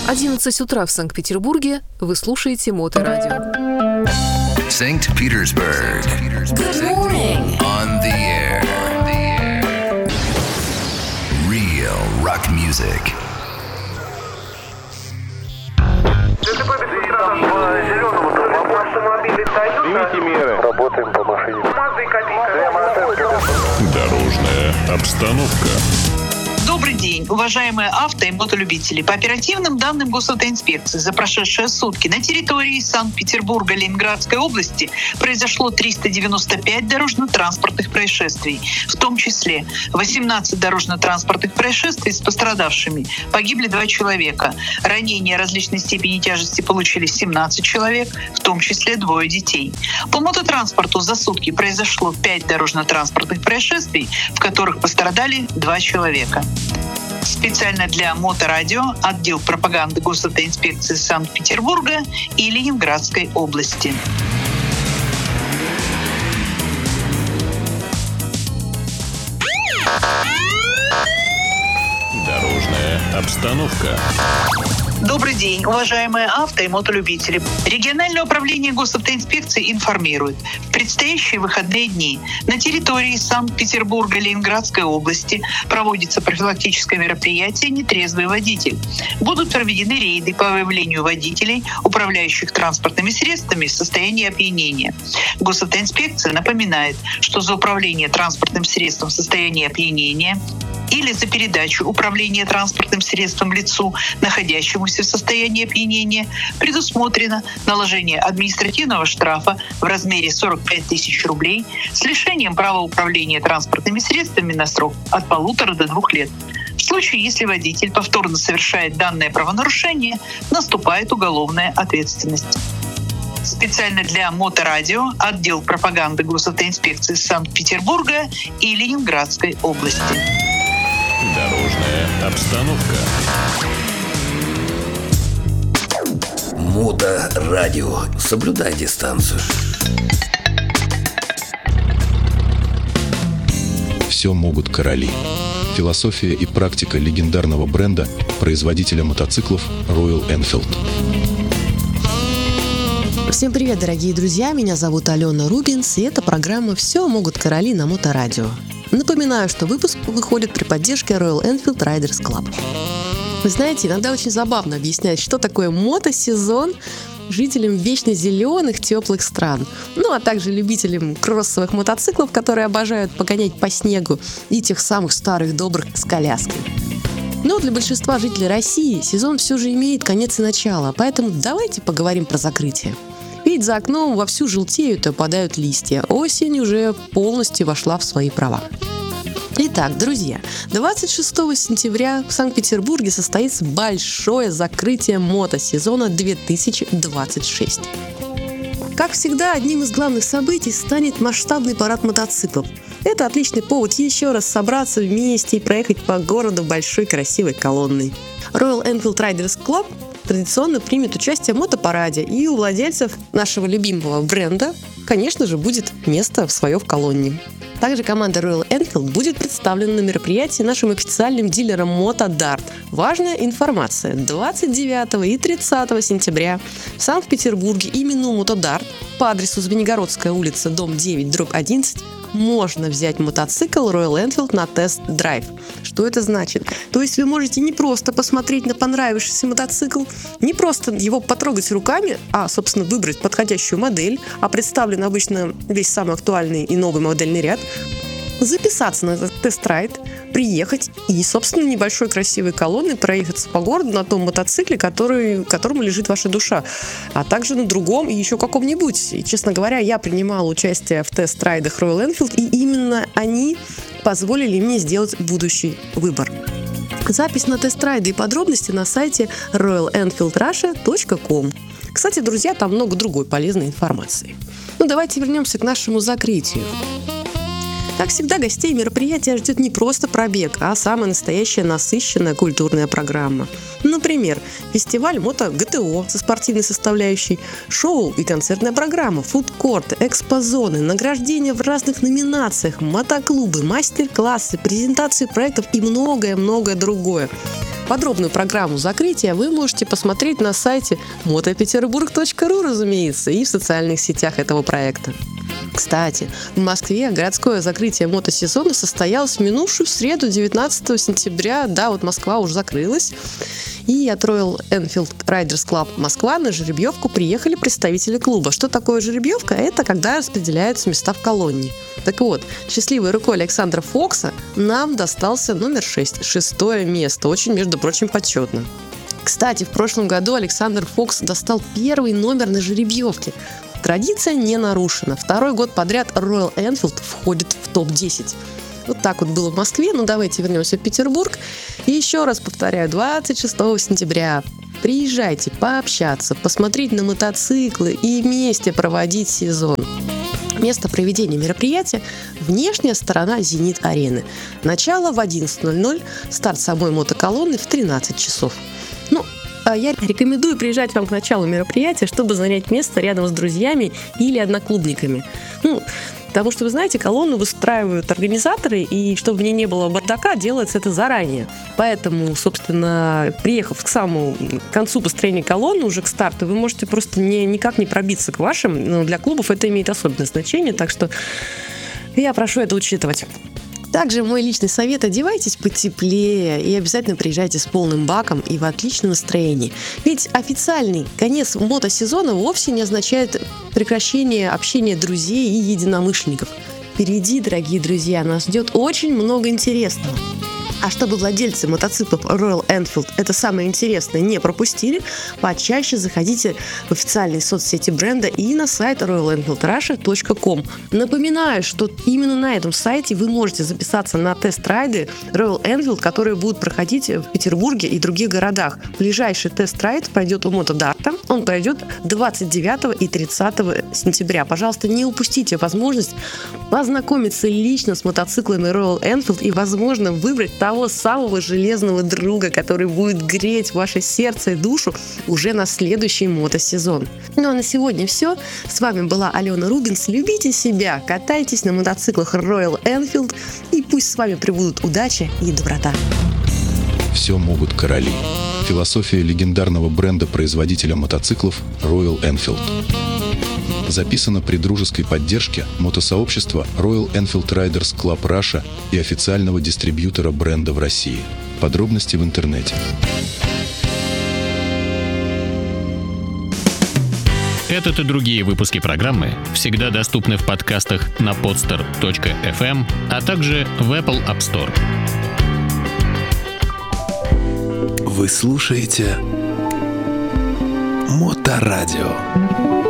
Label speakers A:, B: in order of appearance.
A: 11 утра в Санкт-Петербурге. Вы слушаете Моторадио.
B: Санкт-Петербург.
C: Good morning.
B: On the air. Real rock music.
D: Примите меры. Работаем по машине.
E: Дорожная обстановка.
F: Добрый день, уважаемые авто- и мотолюбители. По оперативным данным госавтоинспекции, за прошедшие сутки на территории Санкт-Петербурга, Ленинградской области произошло 395 дорожно-транспортных происшествий, в том числе 18 дорожно-транспортных происшествий с пострадавшими. Погибли 2 человека. Ранения различной степени тяжести получили 17 человек, в том числе 2 детей. По мототранспорту за сутки произошло 5 дорожно-транспортных происшествий, в которых пострадали 2 человека. Специально для Моторадио, отдел пропаганды госавтоинспекции Санкт-Петербурга и Ленинградской области.
E: Дорожная обстановка.
F: Добрый день, уважаемые авто- и мотолюбители. Региональное управление госавтоинспекции информирует. В предстоящие выходные дни на территории Санкт-Петербурга, Ленинградской области проводится профилактическое мероприятие «Нетрезвый водитель». Будут проведены рейды по выявлению водителей, управляющих транспортными средствами в состоянии опьянения. Госавтоинспекция напоминает, что за управление транспортным средством в состоянии опьянения или за передачу управления транспортным средством лицу, находящемуся в состоянии опьянения, предусмотрено наложение административного штрафа в размере 45 тысяч рублей с лишением права управления транспортными средствами на срок от 1,5 до 2 лет. В случае, если водитель повторно совершает данное правонарушение, наступает уголовная ответственность. Специально для Моторадио, отдел пропаганды госавтоинспекции Санкт-Петербурга и Ленинградской области.
E: Дорожная обстановка.
B: Моторадио. Соблюдай дистанцию.
G: Все могут короли. Философия и практика легендарного бренда, производителя мотоциклов Royal Enfield.
H: Всем привет, дорогие друзья! Меня зовут Алена Рубинс, и это программа «Все могут короли» на Моторадио. Напоминаю, что выпуск выходит при поддержке Royal Enfield Riders Club. Вы знаете, иногда очень забавно объяснять, что такое мотосезон жителям вечно зеленых теплых стран, ну а также любителям кроссовых мотоциклов, которые обожают погонять по снегу, и тех самых старых добрых с коляской. Но для большинства жителей России сезон все же имеет конец и начало, поэтому давайте поговорим про закрытие. Ведь за окном вовсю желтеют и опадают листья. Осень уже полностью вошла в свои права. Итак, друзья, 26 сентября в Санкт-Петербурге состоится большое закрытие мотосезона 2026. Как всегда, одним из главных событий станет масштабный парад мотоциклов. Это отличный повод еще раз собраться вместе и проехать по городу большой красивой колонной. Royal Enfield Riders Club традиционно примет участие в мотопараде, и у владельцев нашего любимого бренда, конечно же, будет место свое в колонне. Также команда Royal Enfield будет представлена на мероприятии нашим официальным дилером Мотодарт. Важная информация. 29 и 30 сентября в Санкт-Петербурге именно у Мотодарт по адресу Звенигородская улица, дом 9, дробь 11, можно взять мотоцикл Royal Enfield на тест-драйв. Что это значит? То есть вы можете не просто посмотреть на понравившийся мотоцикл, не просто его потрогать руками, а, собственно, выбрать подходящую модель, а представлен обычно весь самый актуальный и новый модельный ряд, записаться на этот тест-райд, приехать и, собственно, небольшой красивой колонной проехаться по городу на том мотоцикле, которому лежит ваша душа, а также на другом и еще каком-нибудь. И, честно говоря, я принимала участие в тест-райдах Royal Enfield, и именно они позволили мне сделать будущий выбор. Запись на тест-райды и подробности на сайте royalenfieldrussia.com. Кстати, друзья, там много другой полезной информации. Ну, давайте вернемся к нашему закрытию. Как всегда, гостей мероприятия ждет не просто пробег, а самая настоящая насыщенная культурная программа. Например, фестиваль мото-ГТО со спортивной составляющей, шоу и концертная программа, фудкорты, экспозоны, награждения в разных номинациях, мотоклубы, мастер-классы, презентации проектов и многое-многое другое. Подробную программу закрытия вы можете посмотреть на сайте motopeterburg.ru, разумеется, и в социальных сетях этого проекта. Кстати, в Москве городское закрытие мотосезона состоялось в минувшую среду, 19 сентября. Да, вот Москва уже закрылась. И от Royal Enfield Riders Club Москва на жеребьевку приехали представители клуба. Что такое жеребьевка? Это когда распределяются места в колонне. Так вот, счастливой рукой Александра Фокса нам достался номер 6, шестое место. Очень, между прочим, почетно. Кстати, в прошлом году Александр Фокс достал первый номер на жеребьевке. Традиция не нарушена. Второй год подряд Royal Enfield входит в топ-10. Вот так вот было в Москве. Ну, давайте вернемся в Петербург. И еще раз повторяю, 26 сентября приезжайте пообщаться, посмотреть на мотоциклы и вместе проводить сезон. Место проведения мероприятия – внешняя сторона «Зенит-арены». Начало в 11:00, старт самой мотоколонны в 13 часов. Я рекомендую приезжать вам к началу мероприятия, чтобы занять место рядом с друзьями или одноклубниками. Потому что, вы знаете, колонну выстраивают организаторы, и чтобы в ней не было бардака, делается это заранее. Поэтому, собственно, приехав к самому концу построения колонны, уже к старту, вы можете просто никак не пробиться к вашим. Но для клубов это имеет особенное значение, так что я прошу это учитывать. Также мой личный совет – одевайтесь потеплее и обязательно приезжайте с полным баком и в отличном настроении. Ведь официальный конец мотосезона вовсе не означает прекращение общения друзей и единомышленников. Впереди, дорогие друзья, нас ждет очень много интересного. А чтобы владельцы мотоциклов Royal Enfield это самое интересное не пропустили, почаще заходите в официальные соцсети бренда и на сайт royalenfieldrussia.com. Напоминаю, что именно на этом сайте вы можете записаться на тест-райды Royal Enfield, которые будут проходить в Петербурге и других городах. Ближайший тест-райд пройдет у Мотодарта. Он пройдет 29 и 30 сентября. Пожалуйста, не упустите возможность познакомиться лично с мотоциклами Royal Enfield и, возможно, выбрать того самого железного друга, который будет греть ваше сердце и душу уже на следующий мотосезон. Ну а на сегодня все. С вами была Алена Рубинс. Любите себя, катайтесь на мотоциклах Royal Enfield, и пусть с вами пребудут удача и доброта.
G: Все могут короли. Философия легендарного бренда-производителя мотоциклов Royal Enfield. Записано при дружеской поддержке мотосообщества Royal Enfield Riders Club Russia и официального дистрибьютора бренда в России. Подробности в интернете.
E: Этот и другие выпуски программы всегда доступны в подкастах на podster.fm, а также в Apple App Store.
B: Вы слушаете Моторадио.